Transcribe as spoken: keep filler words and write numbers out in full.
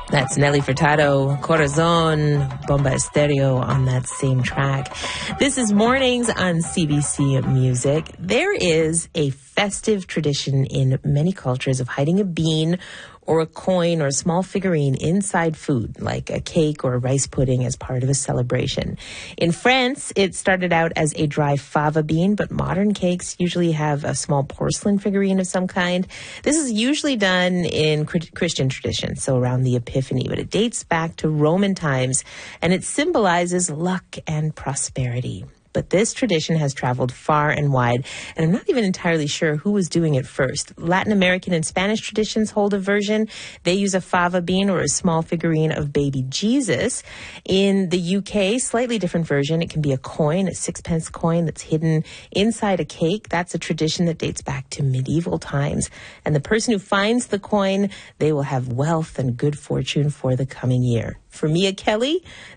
That's Nelly Furtado, Corazon, Bomba Estéreo on that same track. This is Mornings on C B C Music. There is a festive tradition in many cultures of hiding a bean or a coin or a small figurine inside food, like a cake or a rice pudding as part of a celebration. In France, it started out as a dry fava bean, but modern cakes usually have a small porcelain figurine of some kind. This is usually done in Christian tradition, so around the Epiphany, but it dates back to Roman times, and it symbolizes luck and prosperity. But this tradition has traveled far and wide, and I'm not even entirely sure who was doing it first. Latin American and Spanish traditions hold a version. They use a fava bean or a small figurine of baby Jesus. In the U K, slightly different version. It can be a coin, a sixpence coin that's hidden inside a cake. That's a tradition that dates back to medieval times. And the person who finds the coin, they will have wealth and good fortune for the coming year. For Mia Kelly,